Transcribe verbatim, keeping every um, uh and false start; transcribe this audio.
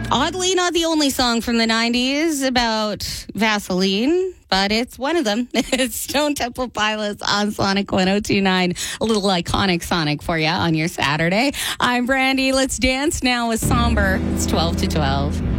Oddly, not the only song from the nineties about Vaseline, but it's one of them. It's Stone Temple Pilots on Sonic one oh two point nine. A little iconic Sonic for you on your Saturday. I'm Brandy. Let's dance now with Somber. It's twelve to twelve.